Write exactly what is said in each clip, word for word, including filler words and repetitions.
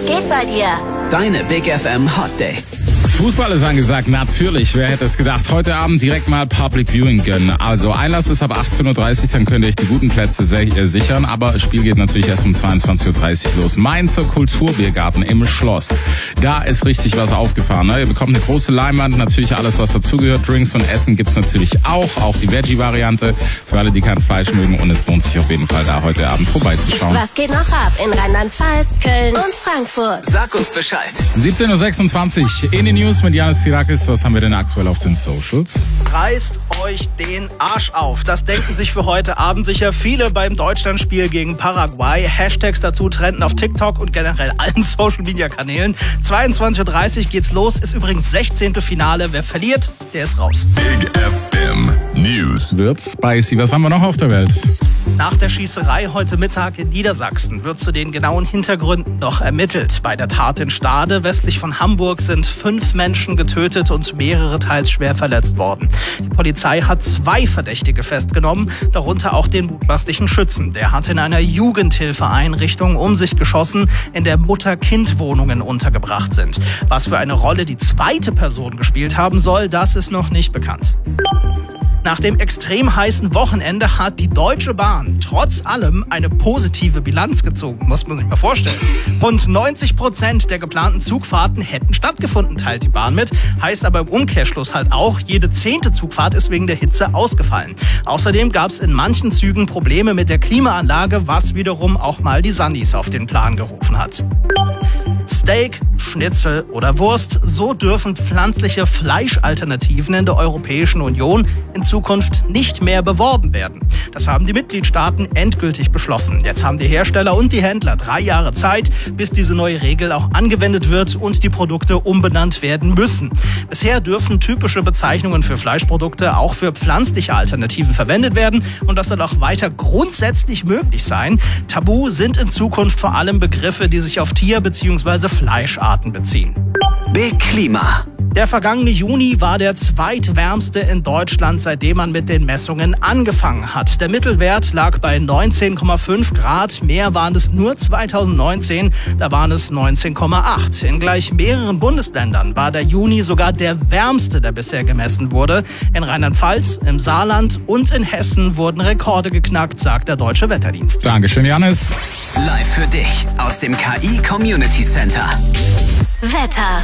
geht bei dir? Deine Big F M Hot Dates. Fußball ist angesagt, natürlich. Wer hätte es gedacht? Heute Abend direkt mal Public Viewing gönnen. Also Einlass ist ab achtzehn Uhr dreißig, dann könnt ihr euch die guten Plätze sichern. Aber das Spiel geht natürlich erst um zweiundzwanzig Uhr dreißig los. Mainzer Kulturbiergarten im Schloss. Da ist richtig was aufgefahren. Ne? Ihr bekommt eine große Leinwand, natürlich alles, was dazugehört. Drinks und Essen gibt's natürlich auch. Auch die Veggie-Variante für alle, die kein Fleisch mögen. Und es lohnt sich auf jeden Fall, da heute Abend vorbeizuschauen. Was geht noch ab in Rheinland-Pfalz, Köln und Frankfurt? Sag uns Bescheid. siebzehn Uhr sechsundzwanzig in den News mit Janis Tirakis. Was haben wir denn aktuell auf den Socials? Reißt euch den Arsch auf. Das denken sich für heute Abend sicher viele beim Deutschlandspiel gegen Paraguay. Hashtags dazu trenden auf TikTok und generell allen Social-Media-Kanälen. zweiundzwanzig Uhr dreißig geht's los. Ist übrigens sechzehnte Finale. Wer verliert, der ist raus. Big F M News. Wird spicy. Was haben wir noch auf der Welt? Nach der Schießerei heute Mittag in Niedersachsen wird zu den genauen Hintergründen noch ermittelt. Bei der Tat in Stade, westlich von Hamburg, sind fünf Menschen getötet und mehrere teils schwer verletzt worden. Die Polizei hat zwei Verdächtige festgenommen, darunter auch den mutmaßlichen Schützen. Der hat in einer Jugendhilfeeinrichtung um sich geschossen, in der Mutter-Kind-Wohnungen untergebracht sind. Was für eine Rolle die zweite Person gespielt haben soll, das ist noch nicht bekannt. Nach dem extrem heißen Wochenende hat die Deutsche Bahn trotz allem eine positive Bilanz gezogen, muss man sich mal vorstellen. Rund neunzig Prozent der geplanten Zugfahrten hätten stattgefunden, teilt die Bahn mit. Heißt aber im Umkehrschluss halt auch, jede zehnte Zugfahrt ist wegen der Hitze ausgefallen. Außerdem gab es in manchen Zügen Probleme mit der Klimaanlage, was wiederum auch mal die Sandis auf den Plan gerufen hat. Steak, Schnitzel oder Wurst, so dürfen pflanzliche Fleischalternativen in der Europäischen Union in Zukunft nicht mehr beworben werden. Das haben die Mitgliedstaaten endgültig beschlossen. Jetzt haben die Hersteller und die Händler drei Jahre Zeit, bis diese neue Regel auch angewendet wird und die Produkte umbenannt werden müssen. Bisher dürfen typische Bezeichnungen für Fleischprodukte auch für pflanzliche Alternativen verwendet werden und das soll auch weiter grundsätzlich möglich sein. Tabu sind in Zukunft vor allem Begriffe, die sich auf Tier- bzw. Fleischarten beziehen. Big Klima. Der vergangene Juni war der zweitwärmste in Deutschland, seitdem man mit den Messungen angefangen hat. Der Mittelwert lag bei neunzehn Komma fünf Grad. Mehr waren es nur zweitausendneunzehn, da waren es neunzehn Komma acht. In gleich mehreren Bundesländern war der Juni sogar der wärmste, der bisher gemessen wurde. In Rheinland-Pfalz, im Saarland und in Hessen wurden Rekorde geknackt, sagt der Deutsche Wetterdienst. Dankeschön, Janis. Live für dich aus dem K I Community Center. Wetter.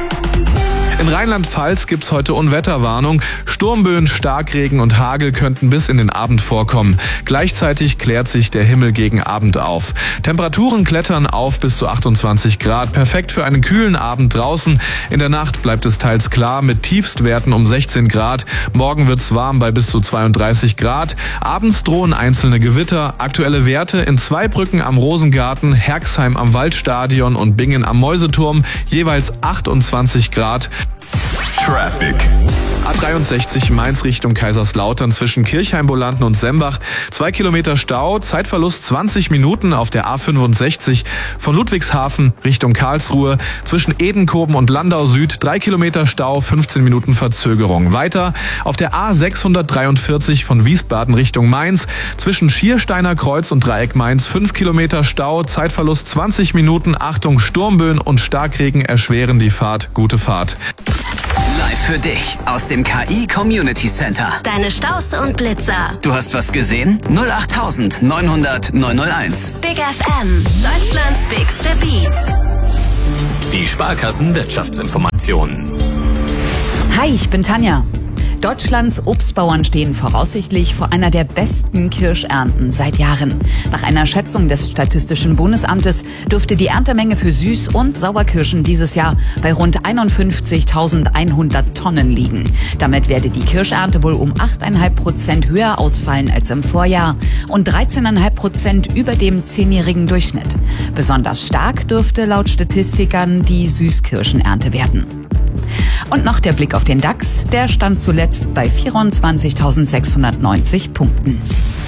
In Rheinland-Pfalz gibt's heute Unwetterwarnung. Sturmböen, Starkregen und Hagel könnten bis in den Abend vorkommen. Gleichzeitig klärt sich der Himmel gegen Abend auf. Temperaturen klettern auf bis zu achtundzwanzig Grad. Perfekt für einen kühlen Abend draußen. In der Nacht bleibt es teils klar mit Tiefstwerten um sechzehn Grad. Morgen wird's warm bei bis zu zweiunddreißig Grad. Abends drohen einzelne Gewitter. Aktuelle Werte in Zweibrücken am Rosengarten, Herxheim am Waldstadion und Bingen am Mäuseturm. Jeweils achtundzwanzig Grad. Traffic. A dreiundsechzig Mainz Richtung Kaiserslautern zwischen Kirchheimbolanden und Sembach. Zwei Kilometer Stau, Zeitverlust zwanzig Minuten auf der A fünfundsechzig von Ludwigshafen Richtung Karlsruhe. Zwischen Edenkoben und Landau Süd drei Kilometer Stau, fünfzehn Minuten Verzögerung. Weiter auf der A sechshundertdreiundvierzig von Wiesbaden Richtung Mainz. Zwischen Schiersteiner Kreuz und Dreieck Mainz fünf Kilometer Stau, Zeitverlust zwanzig Minuten. Achtung, Sturmböen und Starkregen erschweren die Fahrt. Gute Fahrt. Live für dich aus dem K I Community Center. Deine Staus und Blitzer. Du hast was gesehen? null acht neunhundert neunhunderteins. Big F M, Deutschlands bigste Beats. Die Sparkassen Wirtschaftsinformationen. Hi, ich bin Tanja. Deutschlands Obstbauern stehen voraussichtlich vor einer der besten Kirschernten seit Jahren. Nach einer Schätzung des Statistischen Bundesamtes dürfte die Erntemenge für Süß- und Sauerkirschen dieses Jahr bei rund einundfünfzigtausendeinhundert Tonnen liegen. Damit werde die Kirschernte wohl um acht Komma fünf Prozent höher ausfallen als im Vorjahr und dreizehn Komma fünf Prozent über dem zehnjährigen Durchschnitt. Besonders stark dürfte laut Statistikern die Süßkirschenernte werden. Und noch der Blick auf den DAX. Der stand zuletzt bei vierundzwanzigtausendsechshundertneunzig Punkten.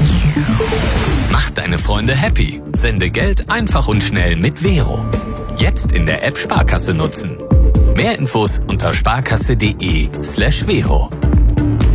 Mach deine Freunde happy. Sende Geld einfach und schnell mit Vero. Jetzt in der App Sparkasse nutzen. Mehr Infos unter sparkasse.de slash Vero.